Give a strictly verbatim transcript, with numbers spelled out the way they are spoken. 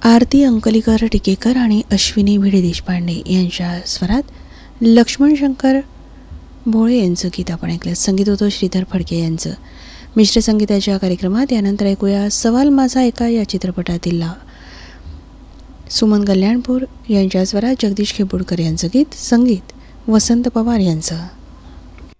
आरती अंकलीकर टिकेकर आणि अश्विनी भिडे देशपांडे यांच्या स्वरात लक्ष्मण शंकर भोळे यांचं गीत आपण ऐकलं. संगीत होतं श्रीधर फडके यांचं. मिश्र संगीताच्या कार्यक्रमात यानंतर ऐकूया सवाल माझा एका या चित्रपटातील सुमन कल्याणपूर यांच्या स्वरात जगदीश खेबुडकर यांचं गीत. संगीत वसंत पवार यांचं.